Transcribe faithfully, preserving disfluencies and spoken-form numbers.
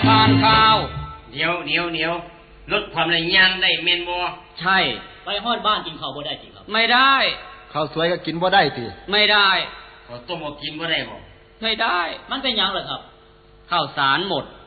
านข้าวเดี๋ยวเดี๋ยวเดี๋ยวลดความระย่างได้เมนบ่ใช่ไปฮอดบ้านกินข้าวบ่ได้จริงครับไม่ได้ข้าวสวยก็กินบ่ได้ติไม่ได้ข้าวต้มก็กินบ่ได้บ่ไม่ได้มันเป็นหยังล่ะครับข้าวสารหมด